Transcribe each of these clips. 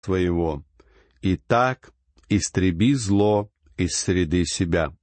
своего. Итак, истреби зло из среды себя».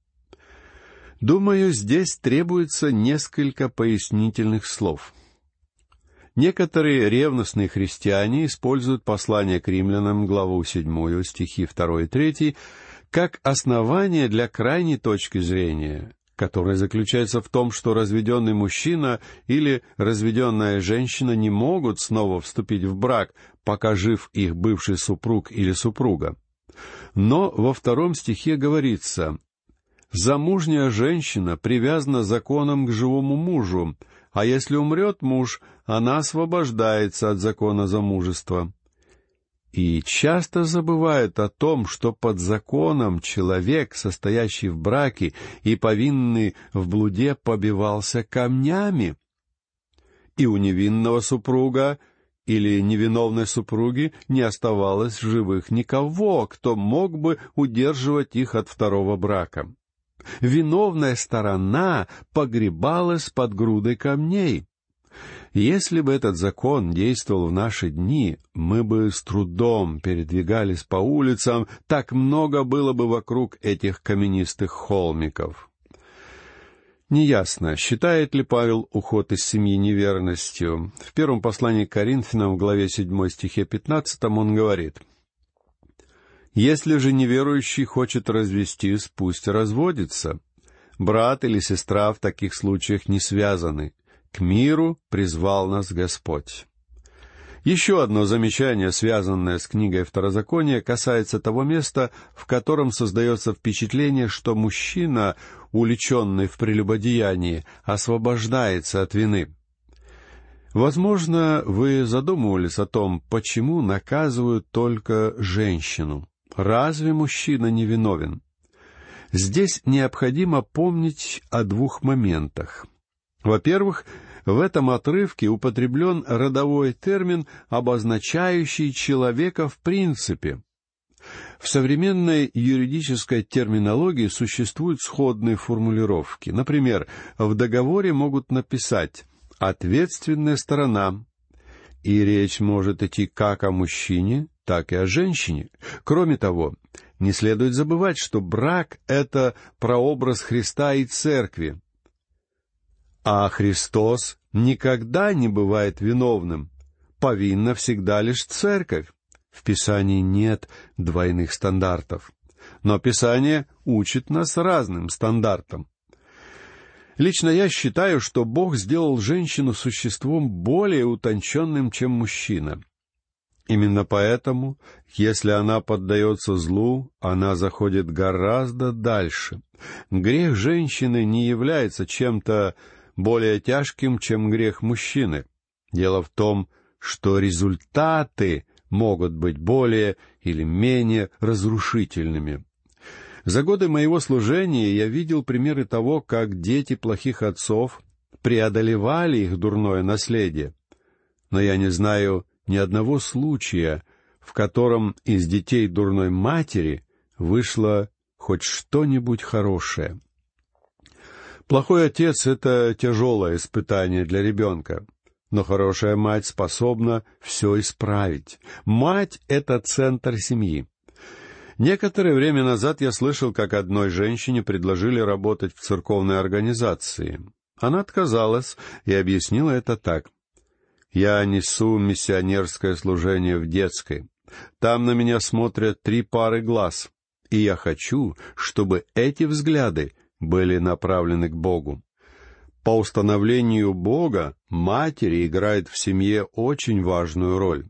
Думаю, здесь требуется несколько пояснительных слов. Некоторые ревностные христиане используют послание к римлянам, главу 7, стихи 2 и 3, как основание для крайней точки зрения, которая заключается в том, что разведенный мужчина или разведенная женщина не могут снова вступить в брак, пока жив их бывший супруг или супруга. Но во 2 стихе говорится: «Замужняя женщина привязана законом к живому мужу, а если умрет муж, она освобождается от закона замужества». И часто забывают о том, что под законом человек, состоящий в браке и повинный в блуде, побивался камнями. И у невинного супруга или невиновной супруги не оставалось в живых никого, кто мог бы удерживать их от второго брака. Виновная сторона погребалась под грудой камней. Если бы этот закон действовал в наши дни, мы бы с трудом передвигались по улицам, так много было бы вокруг этих каменистых холмиков. Неясно, считает ли Павел уход из семьи неверностью. В 1 послании к Коринфянам, в главе 7, стихе 15, он говорит: «Если же неверующий хочет развестись, пусть разводится. Брат или сестра в таких случаях не связаны. К миру призвал нас Господь». Еще одно замечание, связанное с книгой Второзакония, касается того места, в котором создается впечатление, что мужчина, уличенный в прелюбодеянии, освобождается от вины. Возможно, вы задумывались о том, почему наказывают только женщину. Разве мужчина не виновен? Здесь необходимо помнить о 2 моментах. Во-первых, в этом отрывке употреблен родовой термин, обозначающий человека в принципе. В современной юридической терминологии существуют сходные формулировки. Например, в договоре могут написать «ответственная сторона», и речь может идти как о мужчине, так и о женщине. Кроме того, не следует забывать, что брак — это прообраз Христа и Церкви. А Христос никогда не бывает виновным. Повинна всегда лишь Церковь. В Писании нет двойных стандартов. Но Писание учит нас разным стандартам. Лично я считаю, что Бог сделал женщину существом более утонченным, чем мужчина. Именно поэтому, если она поддается злу, она заходит гораздо дальше. Грех женщины не является чем-то более тяжким, чем грех мужчины. Дело в том, что результаты могут быть более или менее разрушительными. За годы моего служения я видел примеры того, как дети плохих отцов преодолевали их дурное наследие. Но я не знаю ни одного случая, в котором из детей дурной матери вышло хоть что-нибудь хорошее. Плохой отец — это тяжелое испытание для ребенка, но хорошая мать способна все исправить. Мать — это центр семьи. Некоторое время назад я слышал, как одной женщине предложили работать в церковной организации. Она отказалась и объяснила это так: «Я несу миссионерское служение в детской. Там на меня смотрят 3 пары глаз, и я хочу, чтобы эти взгляды были направлены к Богу». По установлению Бога матери играют в семье очень важную роль.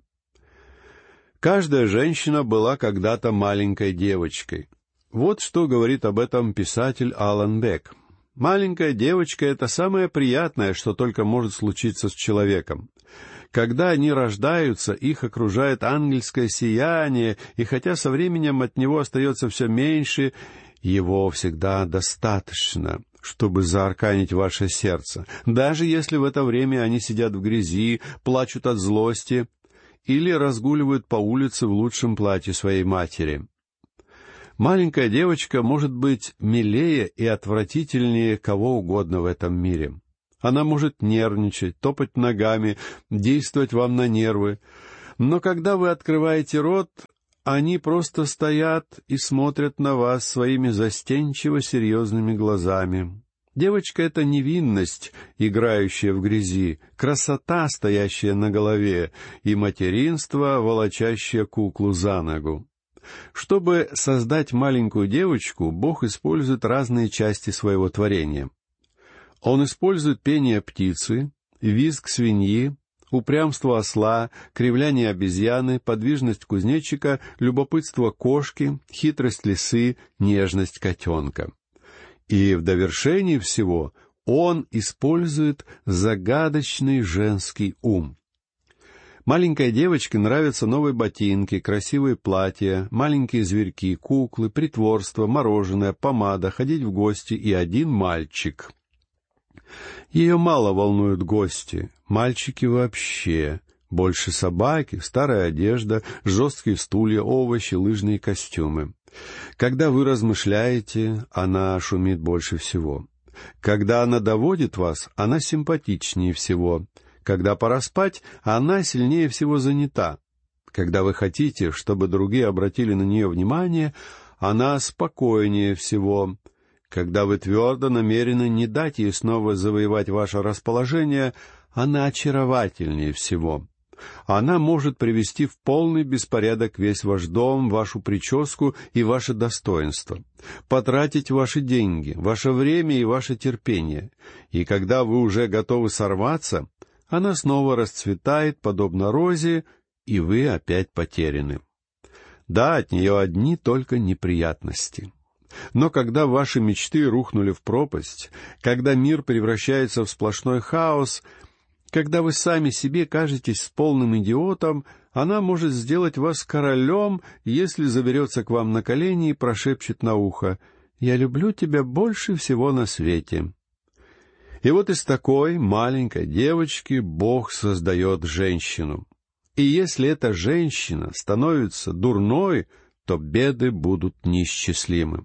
Каждая женщина была когда-то маленькой девочкой. Вот что говорит об этом писатель Алан Бек. Маленькая девочка — это самое приятное, что только может случиться с человеком. Когда они рождаются, их окружает ангельское сияние, и хотя со временем от него остается все меньше, его всегда достаточно, чтобы заарканить ваше сердце, даже если в это время они сидят в грязи, плачут от злости или разгуливают по улице в лучшем платье своей матери. Маленькая девочка может быть милее и отвратительнее кого угодно в этом мире. Она может нервничать, топать ногами, действовать вам на нервы. Но когда вы открываете рот, они просто стоят и смотрят на вас своими застенчиво серьезными глазами. Девочка — это невинность, играющая в грязи, красота, стоящая на голове, и материнство, волочащее куклу за ногу. Чтобы создать маленькую девочку, Бог использует разные части своего творения. Он использует пение птицы, визг свиньи, упрямство осла, кривляние обезьяны, подвижность кузнечика, любопытство кошки, хитрость лисы, нежность котенка. И в довершении всего он использует загадочный женский ум. Маленькой девочке нравятся новые ботинки, красивые платья, маленькие зверьки, куклы, притворство, мороженое, помада, ходить в гости и один мальчик. Ее мало волнуют гости, мальчики вообще. Больше собаки, старая одежда, жесткие стулья, овощи, лыжные костюмы. Когда вы размышляете, она шумит больше всего. Когда она доводит вас, она симпатичнее всего. Когда пора спать, она сильнее всего занята. Когда вы хотите, чтобы другие обратили на нее внимание, она спокойнее всего. Когда вы твердо намерены не дать ей снова завоевать ваше расположение, она очаровательнее всего. Она может привести в полный беспорядок весь ваш дом, вашу прическу и ваше достоинство, потратить ваши деньги, ваше время и ваше терпение. И когда вы уже готовы сорваться, она снова расцветает, подобно розе, и вы опять потеряны. Да, от нее одни только неприятности. Но когда ваши мечты рухнули в пропасть, когда мир превращается в сплошной хаос, когда вы сами себе кажетесь полным идиотом, она может сделать вас королем, если заберется к вам на колени и прошепчет на ухо: «Я люблю тебя больше всего на свете». И вот из такой маленькой девочки Бог создает женщину. И если эта женщина становится дурной, то беды будут неисчислимы.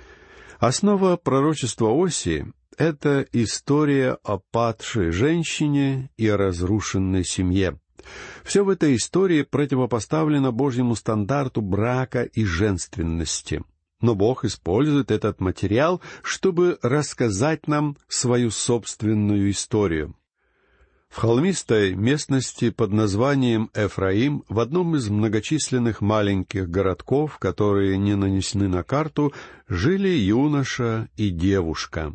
Основа пророчества Осии — это история о падшей женщине и о разрушенной семье. Все в этой истории противопоставлено Божьему стандарту брака и женственности. Но Бог использует этот материал, чтобы рассказать нам свою собственную историю. В холмистой местности под названием Эфраим, в одном из многочисленных маленьких городков, которые не нанесены на карту, жили юноша и девушка.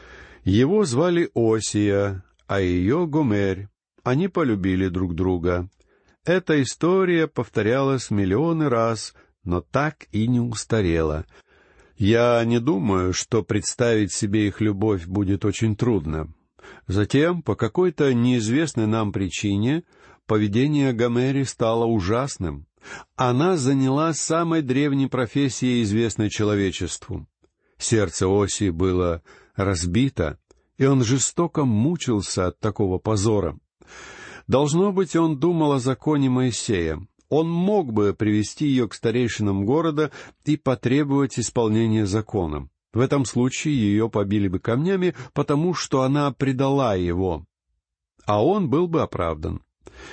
Его звали Осия, а ее Гомерь. Они полюбили друг друга. Эта история повторялась миллионы раз, но так и не устарела. Я не думаю, что представить себе их любовь будет очень трудно. Затем, по какой-то неизвестной нам причине, поведение Гомери стало ужасным. Она занялась самой древней профессией, известной человечеству. Сердце Осии было разбито, и он жестоко мучился от такого позора. Должно быть, он думал о законе Моисея. Он мог бы привести ее к старейшинам города и потребовать исполнения закона. В этом случае ее побили бы камнями, потому что она предала его, а он был бы оправдан.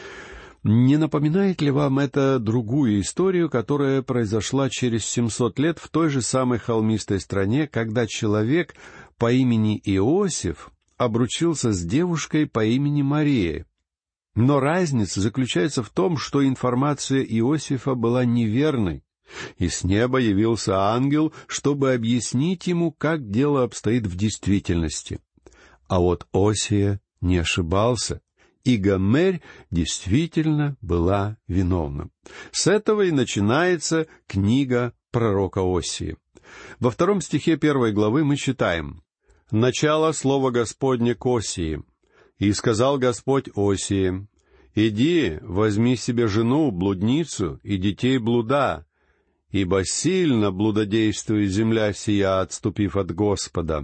Не напоминает ли вам это другую историю, которая произошла через 700 лет в той же самой холмистой стране, когда человек по имени Иосиф обручился с девушкой по имени Мария? Но разница заключается в том, что информация Иосифа была неверной, и с неба явился ангел, чтобы объяснить ему, как дело обстоит в действительности. А вот Осия не ошибался, и Гомерь действительно была виновна. С этого и начинается книга пророка Осии. Во 2 стихе 1 главы мы читаем: «Начало слова Господня к Осии. И сказал Господь Осии: иди, возьми себе жену, блудницу, и детей блуда, ибо сильно блудодействует земля сия, отступив от Господа».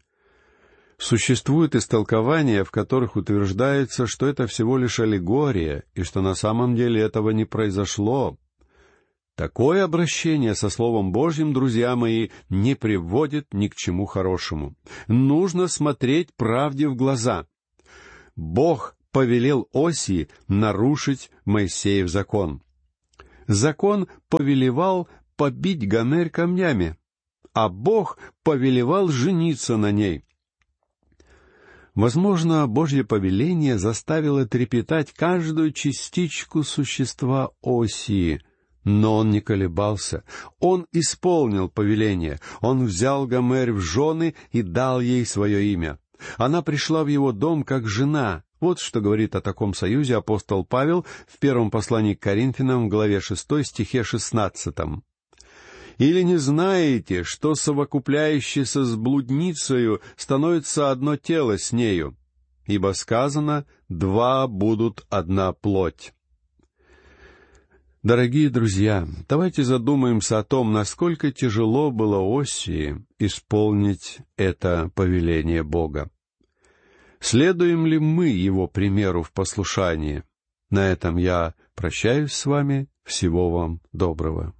Существуют истолкования, в которых утверждается, что это всего лишь аллегория, и что на самом деле этого не произошло. Такое обращение со Словом Божьим, друзья мои, не приводит ни к чему хорошему. Нужно смотреть правде в глаза. Бог повелел Осии нарушить Моисеев закон. Закон повелевал побить Гомер камнями, а Бог повелевал жениться на ней. Возможно, Божье повеление заставило трепетать каждую частичку существа Осии, но он не колебался. Он исполнил повеление. Он взял Гомер в жены и дал ей свое имя. Она пришла в его дом как жена. Вот что говорит о таком союзе апостол Павел в первом послании к Коринфянам, главе 6, стихе 16. «Или не знаете, что совокупляющийся с блудницею становится одно тело с нею? Ибо сказано, два будут одна плоть». Дорогие друзья, давайте задумаемся о том, насколько тяжело было Осии исполнить это повеление Бога. Следуем ли мы его примеру в послушании? На этом я прощаюсь с вами. Всего вам доброго.